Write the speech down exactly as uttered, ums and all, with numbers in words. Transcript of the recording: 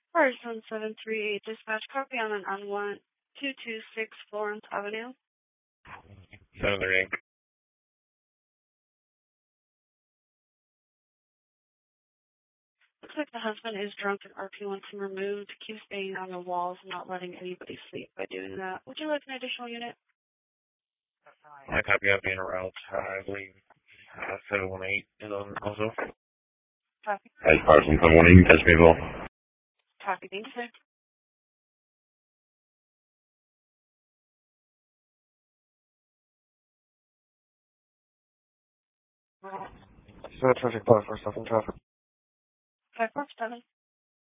Person seven three eight dispatch, copy on an unwanted two two six Florence Avenue. seven three eight. Looks like the husband is drunk and R P wants him removed. Keeps banging on the walls and not letting anybody sleep by doing that. Would you like an additional unit? I copy up in route, I believe, uh, seven one eight is on also. Copy. Hey, Carson, seven one eight, catch me as well. Copy, thank you, sir. So traffic bar for stuff in traffic. five four seven.